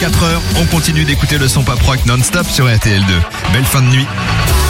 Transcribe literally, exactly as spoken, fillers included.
quatre heures, on continue d'écouter le son pop rock non-stop sur R T L deux. Belle fin de nuit.